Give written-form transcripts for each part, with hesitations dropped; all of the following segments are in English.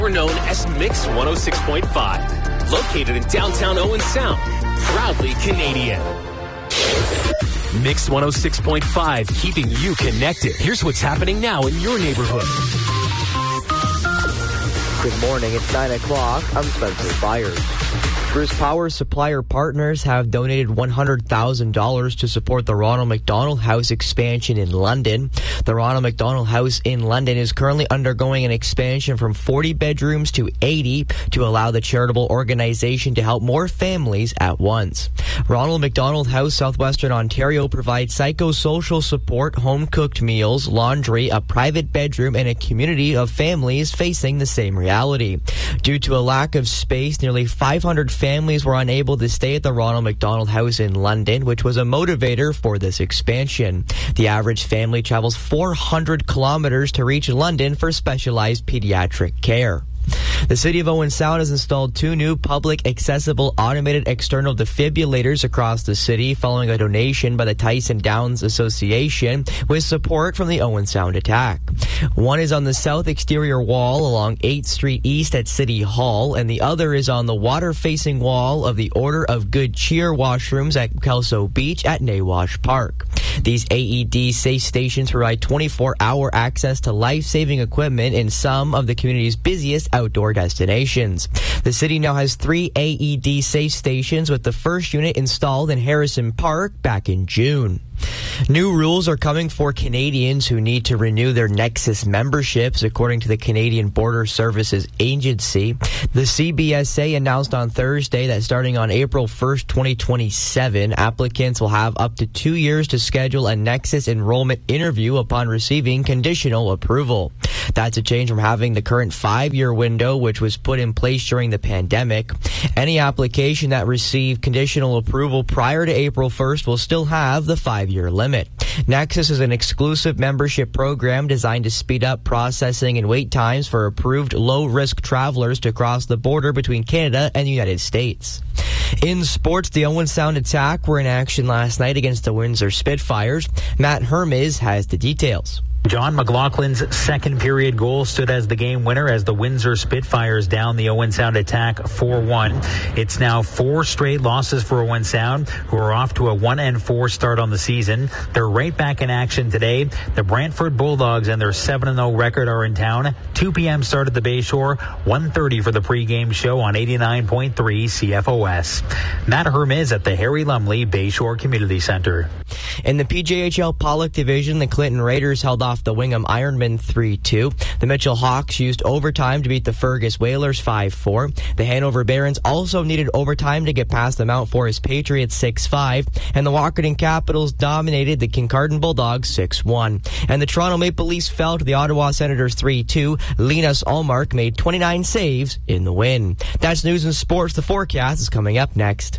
We're known as Mix 106.5, located in downtown Owen Sound, proudly Canadian. Mix 106.5, keeping you connected. Here's what's happening now in your neighborhood. Good morning, it's 9 o'clock. I'm Spencer Byers. Bruce Power Supplier Partners have donated $100,000 to support the Ronald McDonald House expansion in London. The Ronald McDonald House in London is currently undergoing an expansion from 40 bedrooms to 80 to allow the charitable organization to help more families at once. Ronald McDonald House, Southwestern Ontario, provides psychosocial support, home-cooked meals, laundry, a private bedroom, and a community of families facing the same reality. Due to a lack of space, nearly 500 families were unable to stay at the Ronald McDonald House in London, which was a motivator for this expansion. The average family travels 400 kilometers to reach London for specialized pediatric care. The City of Owen Sound has installed 2 new public accessible automated external defibrillators across the city following a donation by the Tyson Downs Association with support from the Owen Sound attack. One is on the south exterior wall along 8th Street East at City Hall, and the other is on the water-facing wall of the Order of Good Cheer washrooms at Kelso Beach at Nawash Park. These AED safe stations provide 24-hour access to life-saving equipment in some of the community's busiest outdoor destinations. The city now has 3 AED safe stations, with the first unit installed in Harrison Park back in June. New rules are coming for Canadians who need to renew their Nexus memberships, according to the Canadian Border Services Agency. The CBSA announced on Thursday that starting on April 1st, 2027, applicants will have up to 2 years to schedule a Nexus enrollment interview upon receiving conditional approval. That's a change from having the current 5-year window, which was put in place during the pandemic. Any application that received conditional approval prior to April 1st will still have the 5-year limit. Nexus is an exclusive membership program designed to speed up processing and wait times for approved low-risk travelers to cross the border between Canada and the United States. In sports, the Owen Sound attack were in action last night against the Windsor Spitfires. Matt Hermes has the details. John McLaughlin's second period goal stood as the game winner as the Windsor Spitfires down the Owen Sound attack 4-1. It's now 4 straight losses for Owen Sound, who are off to a 1-4 start on the season. They're right back in action today. The Brantford Bulldogs and their 7-0 record are in town. 2 p.m. start at the Bayshore, 1:30 for the pregame show on 89.3 CFOS. Matt Hermes at the Harry Lumley Bayshore Community Center. In the PJHL Pollock Division, the Clinton Raiders held off the Wingham Ironmen 3-2. The Mitchell Hawks used overtime to beat the Fergus Whalers 5-4. The Hanover Barons also needed overtime to get past the Mount Forest Patriots 6-5. And the Walkerton Capitals dominated the Kincardine Bulldogs 6-1. And the Toronto Maple Leafs fell to the Ottawa Senators 3-2. Linus Ullmark made 29 saves in the win. That's news and sports. The forecast is coming up next.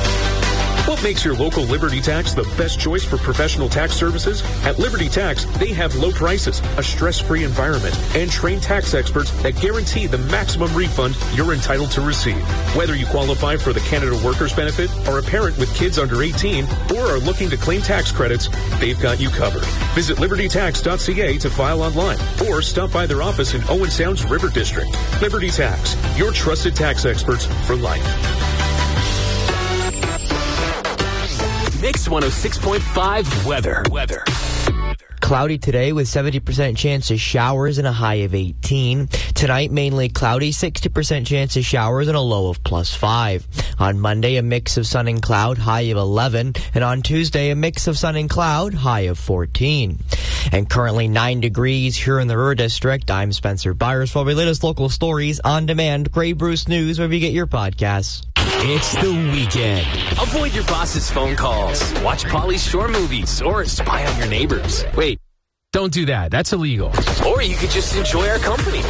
What makes your local Liberty Tax the best choice for professional tax services? At Liberty Tax, they have low prices, a stress-free environment, and trained tax experts that guarantee the maximum refund you're entitled to receive. Whether you qualify for the Canada Workers Benefit, are a parent with kids under 18, or are looking to claim tax credits, they've got you covered. Visit libertytax.ca to file online, or stop by their office in Owen Sound's River District. Liberty Tax, your trusted tax experts for life. Mix 106.5 weather. Cloudy today with 70% chance of showers and a high of 18. Tonight, mainly cloudy, 60% chance of showers and a low of +5. On Monday, a mix of sun and cloud, high of 11. And on Tuesday, a mix of sun and cloud, high of 14. And currently 9 degrees here in the Ruhr District. I'm Spencer Byers for the latest local stories on demand. Grey Bruce News, wherever you get your podcasts. It's the weekend. Avoid your boss's phone calls. Watch Pauly Shore movies or spy on your neighbors. Wait, don't do that. That's illegal. Or you could just enjoy our company.